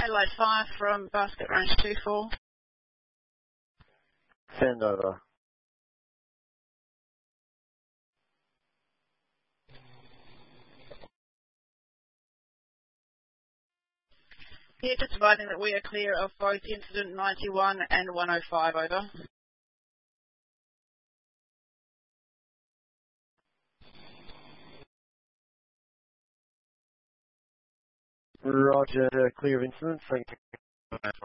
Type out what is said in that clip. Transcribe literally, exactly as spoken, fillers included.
Adelaide five from basket range two four. Send over. Here just advising that we are clear of both incident ninety-one and one oh five, over. Roger, clear of incidents. Thank you.